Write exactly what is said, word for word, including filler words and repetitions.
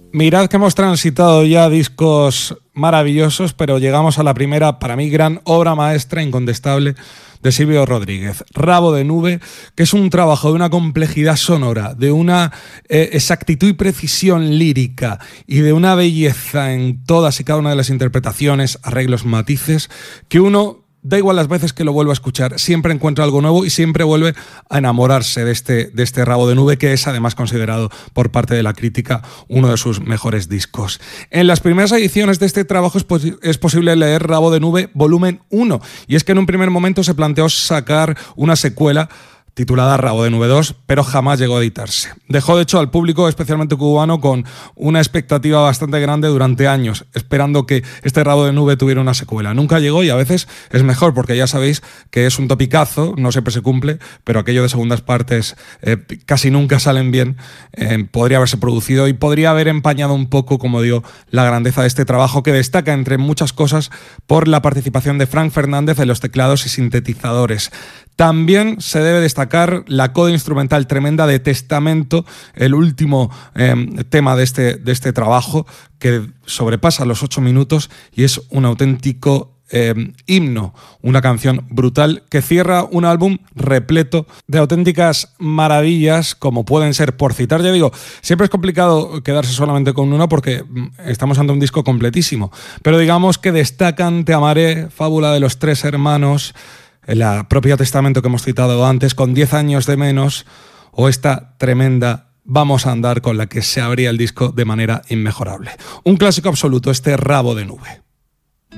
Mirad que hemos transitado ya discos maravillosos, pero llegamos a la primera, para mí, gran obra maestra incontestable de Silvio Rodríguez, Rabo de Nube, que es un trabajo de una complejidad sonora, de una eh, exactitud y precisión lírica y de una belleza en todas y cada una de las interpretaciones, arreglos, matices, que uno... Da igual las veces que lo vuelva a escuchar, siempre encuentra algo nuevo y siempre vuelve a enamorarse de este, de este Rabo de Nube, que es además considerado por parte de la crítica uno de sus mejores discos. En las primeras ediciones de este trabajo es, pos es posible leer Rabo de Nube volumen uno, y es que en un primer momento se planteó sacar una secuela titulada Rabo de Nube dos, pero jamás llegó a editarse. Dejó de hecho al público, especialmente cubano, con una expectativa bastante grande durante años, esperando que este Rabo de Nube tuviera una secuela. Nunca llegó, y a veces es mejor, porque ya sabéis que es un topicazo, no siempre se cumple, pero aquello de segundas partes eh, casi nunca salen bien. Eh, podría haberse producido y podría haber empañado un poco, como digo, la grandeza de este trabajo, que destaca, entre muchas cosas, por la participación de Frank Fernández en los teclados y sintetizadores. También se debe destacar la coda instrumental tremenda de Testamento, el último eh, tema de este, de este trabajo, que sobrepasa los ocho minutos y es un auténtico eh, himno, una canción brutal que cierra un álbum repleto de auténticas maravillas, como pueden ser, por citar, ya digo, siempre es complicado quedarse solamente con uno porque estamos ante un disco completísimo, pero digamos que destacan Te amaré, Fábula de los tres hermanos, la propia Testamento que hemos citado antes, con diez años de menos, o esta tremenda Vamos a andar, con la que se abría el disco de manera inmejorable. Un clásico absoluto, este Rabo de Nube.